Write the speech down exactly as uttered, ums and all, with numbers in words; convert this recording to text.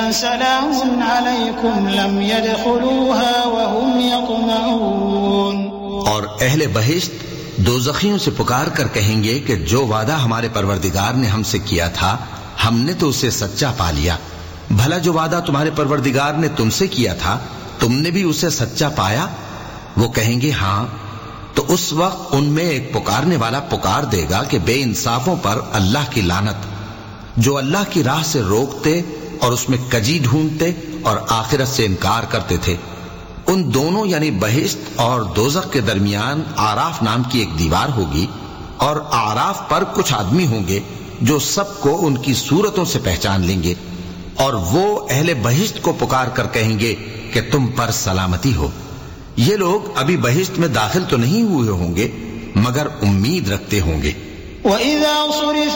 सलामुन अलैकुम लम यदखुलूहा वहुम यत्मऊन। और अहले बहिश्त दोज़खियों से पुकार कर कहेंगे कि जो वादा हमारे परवरदिगार ने हमसे किया था हमने तो उसे सच्चा पा लिया। भला जो वादा तुम्हारे परवरदिगार ने तुमसे किया था तुमने भी उसे सच्चा पाया? वो कहेंगे हाँ। तो उस वक्त उनमें एक पुकारने वाला पुकार देगा कि बेइंसाफों पर अल्लाह की लानत, जो अल्लाह की राह से रोकते और उसमें कजी ढूंढते और आखिरत से इनकार करते थे। उन दोनों यानी बहिश्त और दोज़ख के दरमियान आराफ नाम की एक दीवार होगी और आराफ पर कुछ आदमी होंगे जो सबको उनकी सूरतों से पहचान लेंगे और वो अहले बहिश्त को पुकार कर कहेंगे कि तुम पर सलामती हो। ये लोग अभी बहिश्त में दाखिल तो नहीं हुए होंगे मगर उम्मीद रखते होंगे।